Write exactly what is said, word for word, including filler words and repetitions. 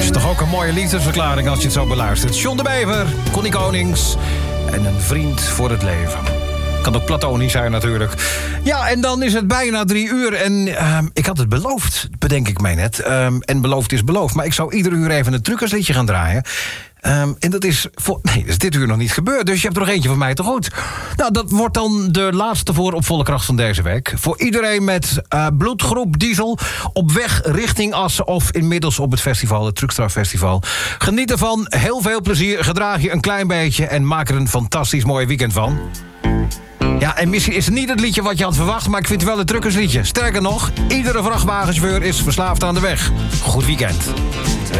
Is toch ook een mooie liefdesverklaring als je het zo beluistert. John de Bever, Connie Konings en een vriend voor het leven. Kan ook platonisch zijn natuurlijk. Ja, en dan is het bijna drie uur. En uh, ik had het beloofd, bedenk ik mij net. Uh, en beloofd is beloofd. Maar ik zou ieder uur even een truckersliedje gaan draaien. Um, en dat is, voor, nee, dat is dit uur nog niet gebeurd. Dus je hebt er nog eentje van mij te goed. Nou, dat wordt dan de laatste voor op volle kracht van deze week. Voor iedereen met uh, bloedgroep diesel op weg richting Assen of inmiddels op het festival, het Truckstar Festival. Geniet ervan, heel veel plezier, gedraag je een klein beetje en maak er een fantastisch mooi weekend van. Ja, en misschien is het niet het liedje wat je had verwacht, maar ik vind het wel een truckersliedje. Sterker nog, iedere vrachtwagenchauffeur is verslaafd aan de weg. Goed weekend.